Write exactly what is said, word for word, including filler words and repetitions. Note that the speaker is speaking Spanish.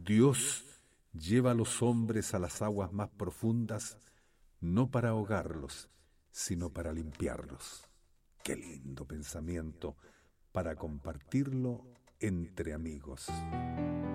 Dios lleva a los hombres a las aguas más profundas, no para ahogarlos, sino para limpiarlos. Qué lindo pensamiento para compartirlo entre amigos.